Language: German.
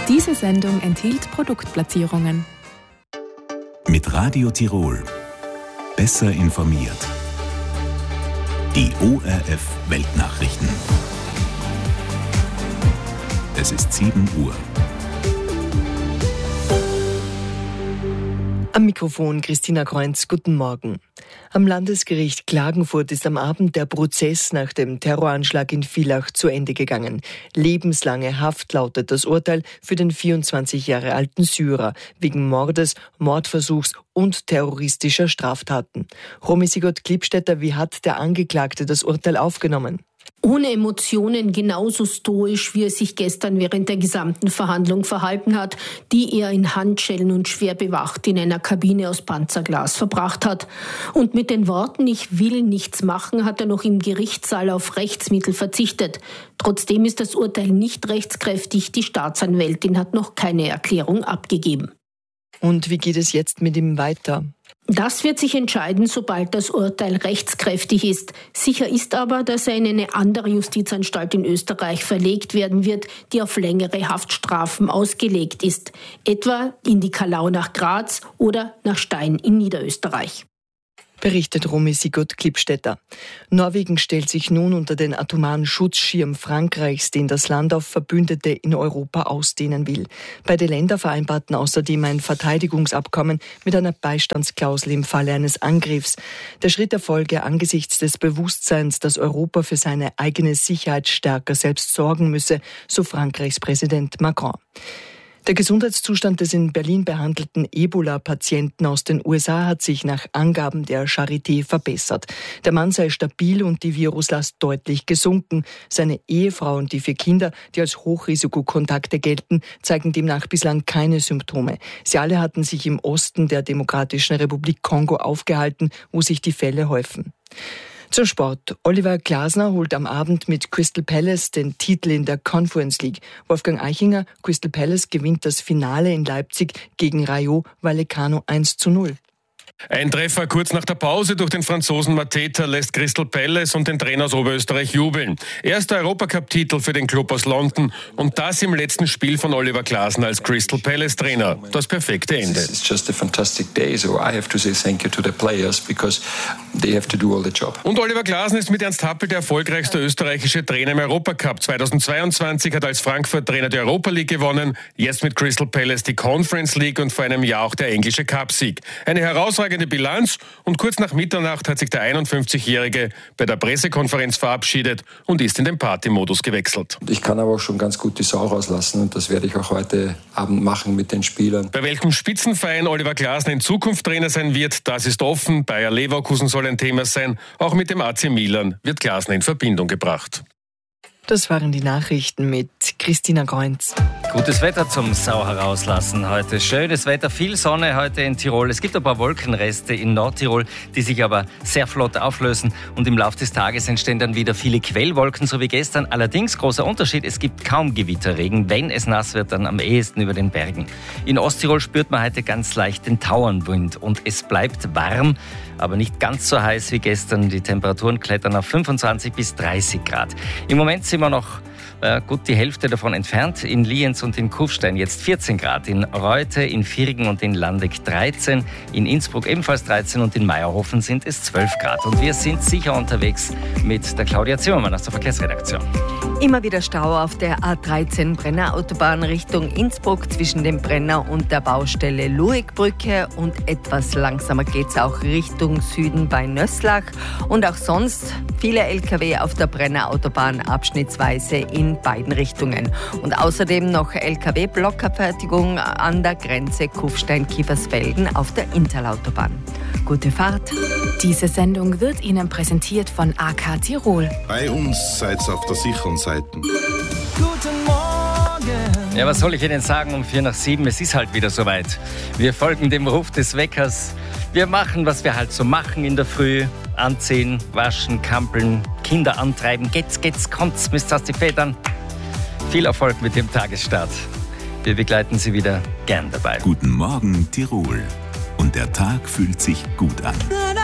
Diese Sendung enthielt Produktplatzierungen. Mit Radio Tirol. Besser informiert. Die ORF Weltnachrichten. Es ist 7 Uhr. Am Mikrofon Christina Kreunz, guten Morgen. Am Landesgericht Klagenfurt ist am Abend der Prozess nach dem Terroranschlag in Villach zu Ende gegangen. Lebenslange Haft lautet das Urteil für den 24 Jahre alten Syrer wegen Mordes, Mordversuchs und terroristischer Straftaten. Romy Sigurd-Klippstätter, wie hat der Angeklagte das Urteil aufgenommen? Ohne Emotionen, genauso stoisch, wie er sich gestern während der gesamten Verhandlung verhalten hat, die er in Handschellen und schwer bewacht in einer Kabine aus Panzerglas verbracht hat. Und mit den Worten „Ich will nichts machen" hat er noch im Gerichtssaal auf Rechtsmittel verzichtet. Trotzdem ist das Urteil nicht rechtskräftig. Die Staatsanwältin hat noch keine Erklärung abgegeben. Und wie geht es jetzt mit ihm weiter? Das wird sich entscheiden, sobald das Urteil rechtskräftig ist. Sicher ist aber, dass er in eine andere Justizanstalt in Österreich verlegt werden wird, die auf längere Haftstrafen ausgelegt ist. Etwa in die Kalau nach Graz oder nach Stein in Niederösterreich. Berichtet Romy Sigurd-Klippstätter. Norwegen stellt sich nun unter den atomaren Schutzschirm Frankreichs, den das Land auf Verbündete in Europa ausdehnen will. Beide Länder vereinbarten außerdem ein Verteidigungsabkommen mit einer Beistandsklausel im Falle eines Angriffs. Der Schritt erfolge angesichts des Bewusstseins, dass Europa für seine eigene Sicherheit stärker selbst sorgen müsse, so Frankreichs Präsident Macron. Der Gesundheitszustand des in Berlin behandelten Ebola-Patienten aus den USA hat sich nach Angaben der Charité verbessert. Der Mann sei stabil und die Viruslast deutlich gesunken. Seine Ehefrau und die 4 Kinder, die als Hochrisikokontakte gelten, zeigen demnach bislang keine Symptome. Sie alle hatten sich im Osten der Demokratischen Republik Kongo aufgehalten, wo sich die Fälle häufen. Zum Sport. Oliver Glasner holt am Abend mit Crystal Palace den Titel in der Conference League. Wolfgang Eichinger, Crystal Palace gewinnt das Finale in Leipzig gegen Rayo Vallecano 1:0. Ein Treffer kurz nach der Pause durch den Franzosen Mateta lässt Crystal Palace und den Trainer aus Oberösterreich jubeln. Erster Europacup-Titel für den Club aus London und das im letzten Spiel von Oliver Glasner als Crystal Palace-Trainer. Das perfekte Ende. It's just a fantastic day, so I have to say thank you to the players because they have to do all the job. Und Oliver Glasner ist mit Ernst Happel der erfolgreichste österreichische Trainer im Europacup. 2022 hat er als Frankfurt-Trainer die Europa League gewonnen, jetzt mit Crystal Palace die Conference League und vor einem Jahr auch der englische Cup-Sieg. Eine herausragende Bilanz und kurz nach Mitternacht hat sich der 51-Jährige bei der Pressekonferenz verabschiedet und ist in den Partymodus gewechselt. Ich kann aber auch schon ganz gut die Sau rauslassen und das werde ich auch heute Abend machen mit den Spielern. Bei welchem Spitzenverein Oliver Glasner in Zukunft Trainer sein wird, das ist offen. Bayer Leverkusen soll ein Thema sein. Auch mit dem AC Milan wird Glasner in Verbindung gebracht. Das waren die Nachrichten mit Christina Kreunz. Gutes Wetter zum Sau herauslassen heute. Schönes Wetter, viel Sonne heute in Tirol. Es gibt ein paar Wolkenreste in Nordtirol, die sich aber sehr flott auflösen. Und im Laufe des Tages entstehen dann wieder viele Quellwolken, so wie gestern. Allerdings, großer Unterschied, es gibt kaum Gewitterregen. Wenn es nass wird, dann am ehesten über den Bergen. In Osttirol spürt man heute ganz leicht den Tauernwind. Und es bleibt warm, aber nicht ganz so heiß wie gestern. Die Temperaturen klettern auf 25 bis 30 Grad. Im Moment sind wir noch gut die Hälfte davon entfernt. In Lienz und in Kufstein jetzt 14 Grad. In Reute, in Virgen und in Landeck 13. In Innsbruck ebenfalls 13 und in Meierhofen sind es 12 Grad. Und wir sind sicher unterwegs mit der Claudia Zimmermann aus der Verkehrsredaktion. Immer wieder Stau auf der A13 Brenner Autobahn Richtung Innsbruck zwischen dem Brenner und der Baustelle Luegbrücke und etwas langsamer geht es auch Richtung Süden bei Nösslach und auch sonst viele LKW auf der Brenner Autobahn abschnittsweise in beiden Richtungen und außerdem noch LKW-Blockabfertigung an der Grenze Kufstein-Kiefersfelden auf der Interlautobahn. Gute Fahrt. Diese Sendung wird Ihnen präsentiert von AK Tirol. Bei uns seid ihr auf der sicheren Seite. Guten Morgen. Ja, was soll ich Ihnen sagen um 6:45? Es ist halt wieder soweit. Wir folgen dem Ruf des Weckers. Wir machen, was wir halt so machen in der Früh. Anziehen, waschen, kampeln, Kinder antreiben. Geht's, kommt's, müsst aus die Federn. Viel Erfolg mit dem Tagesstart. Wir begleiten Sie wieder gern dabei. Guten Morgen, Tirol. Und der Tag fühlt sich gut an.